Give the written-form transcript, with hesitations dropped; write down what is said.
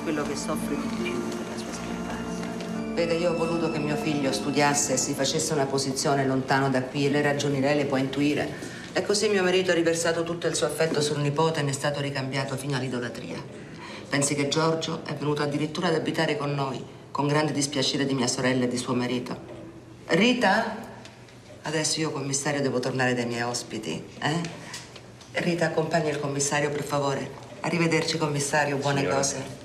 quello che soffre di più per la sua scomparsa. Vede, io ho voluto che mio figlio studiasse e si facesse una posizione lontano da qui e le ragioni lei le può intuire. E così mio marito ha riversato tutto il suo affetto sul nipote e ne è stato ricambiato fino all'idolatria. Pensi che Giorgio è venuto addirittura ad abitare con noi, con grande dispiacere di mia sorella e di suo marito. Rita? Adesso io, commissario, devo tornare dai miei ospiti, eh? Rita, accompagna il commissario, per favore. Arrivederci, commissario, buone cose.